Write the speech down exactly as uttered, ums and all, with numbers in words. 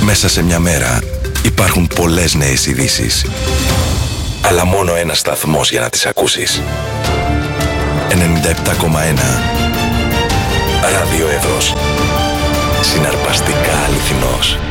Μέσα σε μια μέρα υπάρχουν πολλές νέες ειδήσεις. Αλλά μόνο ένας σταθμός για να τις ακούσεις. ενενήντα επτά κόμμα ένα Ράδιο Εύρος. Συναρπαστικά αληθινός.